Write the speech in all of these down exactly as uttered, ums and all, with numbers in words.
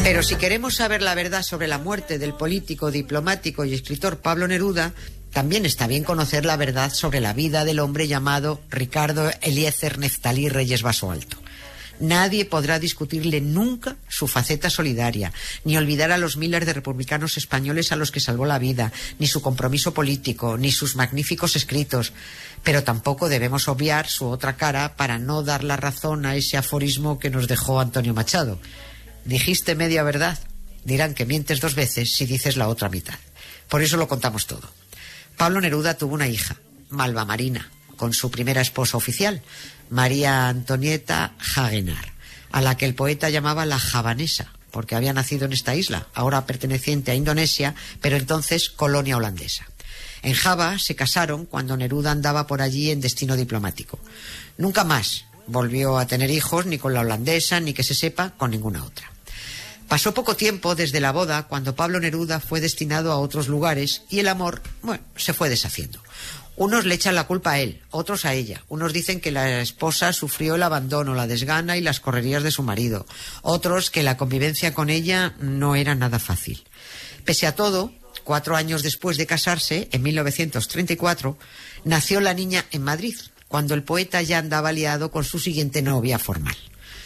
Pero si queremos saber la verdad sobre la muerte del político, diplomático y escritor Pablo Neruda, también está bien conocer la verdad sobre la vida del hombre llamado Ricardo Eliezer Neftalí Reyes Basoalto. Nadie podrá discutirle nunca su faceta solidaria, ni olvidar a los miles de republicanos españoles a los que salvó la vida, ni su compromiso político, ni sus magníficos escritos. Pero tampoco debemos obviar su otra cara para no dar la razón a ese aforismo que nos dejó Antonio Machado. Dijiste media verdad, dirán que mientes dos veces si dices la otra mitad. Por eso lo contamos todo. Pablo Neruda tuvo una hija, Malva Marina, con su primera esposa oficial, María Antonieta Hagenaar, a la que el poeta llamaba la javanesa, porque había nacido en esta isla, ahora perteneciente a Indonesia, pero entonces colonia holandesa. En Java se casaron cuando Neruda andaba por allí en destino diplomático. Nunca más volvió a tener hijos, ni con la holandesa, ni que se sepa, con ninguna otra. Pasó poco tiempo desde la boda cuando Pablo Neruda fue destinado a otros lugares y el amor, bueno, se fue deshaciendo. Unos le echan la culpa a él, otros a ella. Unos dicen que la esposa sufrió el abandono, la desgana y las correrías de su marido. Otros que la convivencia con ella no era nada fácil. Pese a todo, cuatro años después de casarse, en mil novecientos treinta y cuatro, nació la niña en Madrid, cuando el poeta ya andaba liado con su siguiente novia formal.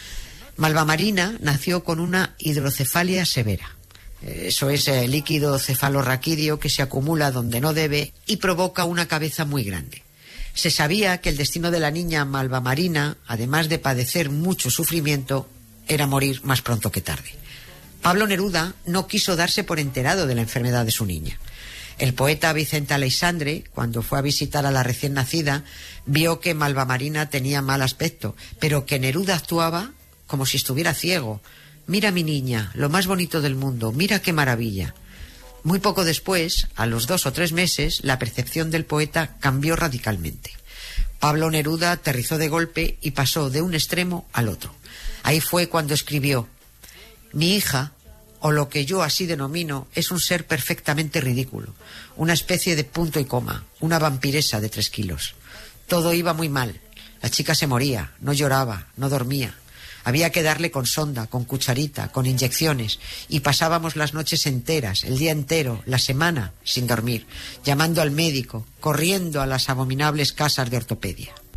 Malva Marina nació con una hidrocefalia severa. Eso es el líquido cefalorraquídeo que se acumula donde no debe y provoca una cabeza muy grande. Se sabía que el destino de la niña Malva Marina, además de padecer mucho sufrimiento, era morir más pronto que tarde. Pablo Neruda no quiso darse por enterado de la enfermedad de su niña. El poeta Vicente Aleixandre, cuando fue a visitar a la recién nacida, vio que Malva Marina tenía mal aspecto, pero que Neruda actuaba como si estuviera ciego. Mira mi niña, lo más bonito del mundo, mira qué maravilla. Muy poco después, a los dos o tres meses, la percepción del poeta cambió radicalmente. Pablo Neruda aterrizó de golpe y pasó de un extremo al otro. Ahí fue cuando escribió: mi hija, o lo que yo así denomino, es un ser perfectamente ridículo, una especie de punto y coma, una vampiresa de tres kilos. Todo iba muy mal. La chica se moría, no lloraba, no dormía. Había que darle con sonda, con cucharita, con inyecciones, y pasábamos las noches enteras, el día entero, la semana, sin dormir, llamando al médico, corriendo a las abominables casas de ortopedia.